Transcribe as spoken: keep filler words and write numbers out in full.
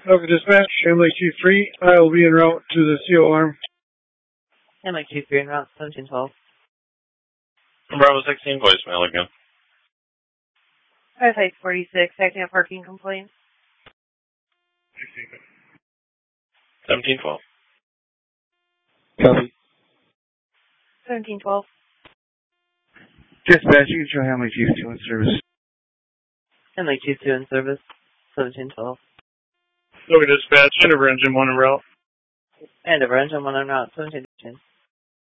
Local dispatch, Hamley two three. I will be en route to the C O arm. Hamley two three en route, seventeen twelve. Bravo sixteen, voicemail again. five eight forty-six, acting on parking complaints. seventeen twelve. Copy. seventeen twelve. Dispatch, you can show Hamley Chief two in service. Hamley two two in service, seventeen twelve. Local dispatch, Endeavor engine one en route. Endeavor engine one en route, seventeen